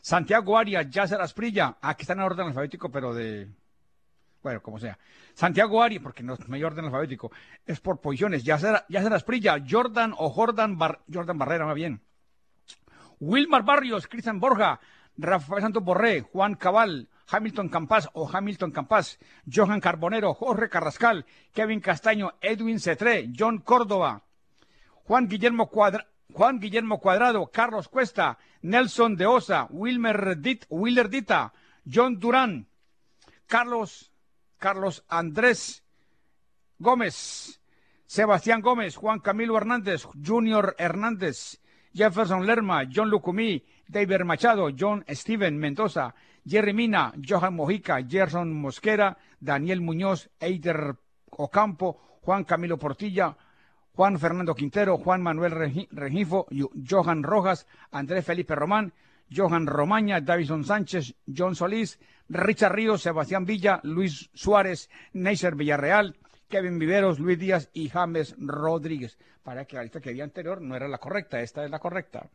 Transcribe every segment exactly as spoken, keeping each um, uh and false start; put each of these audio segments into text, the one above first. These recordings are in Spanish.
Santiago Arias, Yasser Asprilla, aquí está en orden alfabético, pero de... Bueno, como sea. Santiago Arias, porque no es mayor orden alfabético, es por posiciones. Yasser, Yasser Asprilla, Jordan o Jordan, Bar, Jordan Barrera, más bien. Wilmar Barrios, Cristian Borja, Rafael Santos Borré, Juan Cabal, Hamilton Campas o Hamilton Campas, Johan Carbonero, Jorge Carrascal, Kevin Castaño, Edwin Cetré, John Córdoba, Juan Guillermo Cuadra, Juan Guillermo Cuadrado, Carlos Cuesta, Nelson de Osa, Wilmer Dit, Willer Dita, John Durán, Carlos, Carlos Andrés Gómez, Sebastián Gómez, Juan Camilo Hernández, Junior Hernández, Jefferson Lerma, John Lucumí, David Machado, John Steven Mendoza, Jerry Mina, Johan Mojica, Gerson Mosquera, Daniel Muñoz, Eider Ocampo, Juan Camilo Portilla, Juan Fernando Quintero, Juan Manuel Regifo, Johan Rojas, Andrés Felipe Román, Johan Romaña, Davison Sánchez, John Solís, Richard Ríos, Sebastián Villa, Luis Suárez, Neisser Villarreal, Kevin Viveros, Luis Díaz y James Rodríguez. Para que la lista que había anterior no era la correcta, esta es la correcta.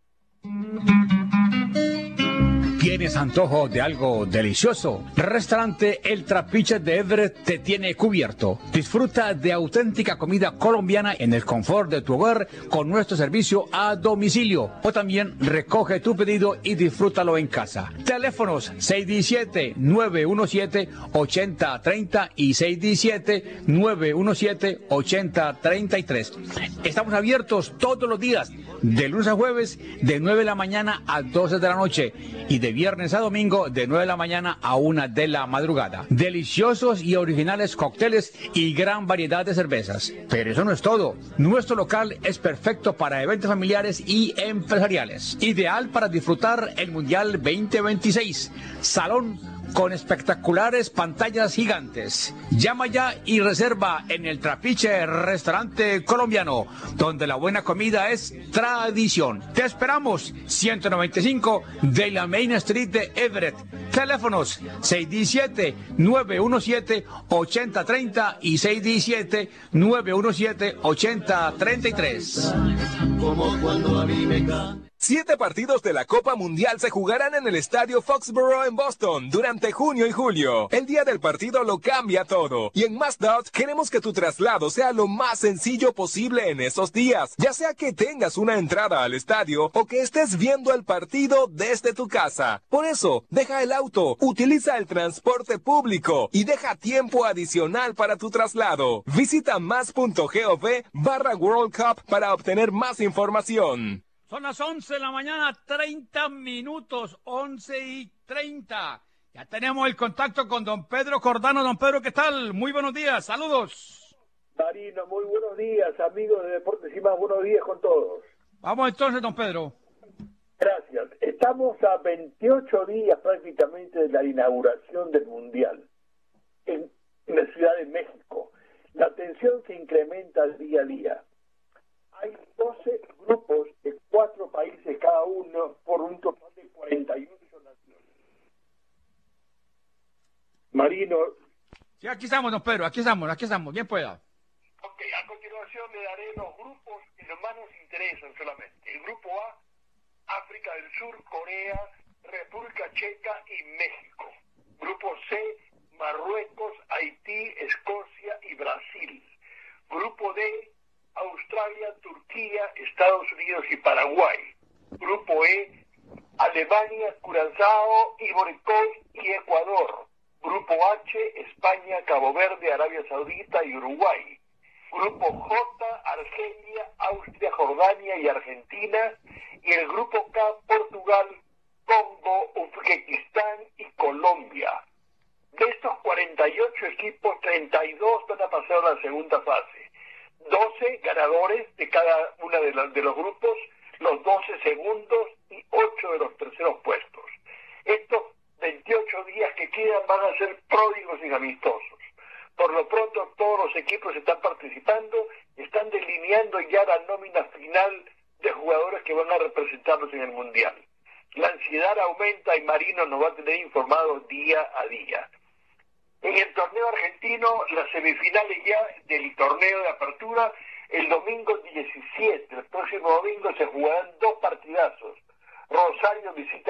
¿Tienes antojo de algo delicioso? Restaurante El Trapiche de Everett te tiene cubierto. Disfruta de auténtica comida colombiana en el confort de tu hogar con nuestro servicio a domicilio. O también recoge tu pedido y disfrútalo en casa. Teléfonos seis uno siete, nueve uno siete, ocho cero tres cero y seis uno siete, nueve uno siete, ocho cero tres tres. Estamos abiertos todos los días, de lunes a jueves, de nueve de la mañana a doce de la noche y de viernes a domingo de nueve de la mañana a una de la madrugada. Deliciosos y originales cócteles y gran variedad de cervezas. Pero eso no es todo. Nuestro local es perfecto para eventos familiares y empresariales. Ideal para disfrutar el Mundial veinte veintiséis. Salón con espectaculares pantallas gigantes. Llama ya y reserva en El Trapiche Restaurante Colombiano, donde la buena comida es tradición. Te esperamos, ciento noventa y cinco de la Main Street de Everett. Teléfonos seis uno siete, nueve uno siete, ocho cero tres cero y seis uno siete, nueve uno siete, ocho cero tres tres. Como cuando a mí me cae. Siete partidos de la Copa Mundial se jugarán en el Estadio Foxborough en Boston durante junio y julio. El día del partido lo cambia todo. Y en Mazdot queremos que tu traslado sea lo más sencillo posible en esos días. Ya sea que tengas una entrada al estadio o que estés viendo el partido desde tu casa. Por eso, deja el auto, utiliza el transporte público y deja tiempo adicional para tu traslado. Visita más.gov barra World Cup para obtener más información. Son las once de la mañana, treinta minutos, once y treinta. Ya tenemos el contacto con don Pedro Cordano. Don Pedro, ¿qué tal? Muy buenos días, saludos. Marino, muy buenos días, amigos de Deportes y Más, buenos días con todos. Vamos entonces, don Pedro. Gracias. Estamos a veintiocho días prácticamente de la inauguración del Mundial en, en la Ciudad de México. La tensión se incrementa día a día. Hay doce grupos de cuatro países cada uno por un total de cuarenta y ocho naciones. Marino. Sí, aquí estamos, don Pedro, aquí estamos, aquí estamos, bien pueda. Ok, a continuación le daré los grupos que más nos interesan solamente. El grupo A, África del Sur, Corea, República Checa y México. Grupo C, Marruecos, Haití, Escocia y Brasil. Grupo D, Australia, Turquía, Estados Unidos y Paraguay. Grupo E, Alemania, Curazao, Ivory Coast y Ecuador. Grupo H, España, Cabo Verde, Arabia Saudita y Uruguay. Grupo J, Argelia, Austria, Jordania y Argentina. Y el grupo K, Portugal, Congo, Uzbekistán y Colombia. De estos cuarenta y ocho equipos, treinta y dos van a pasar a la segunda fase. doce ganadores de cada uno de, de los grupos, los doce segundos y ocho de los terceros puestos. Estos veintiocho días que quedan van a ser pródigos y amistosos. Por lo pronto todos los equipos están participando, están delineando ya la nómina final de jugadores que van a representarlos en el Mundial. La ansiedad aumenta y Marino nos va a tener informados día a día. En el torneo argentino, las semifinales ya del torneo de apertura, el domingo diecisiete, el próximo domingo se jugarán dos partidazos. Rosario visita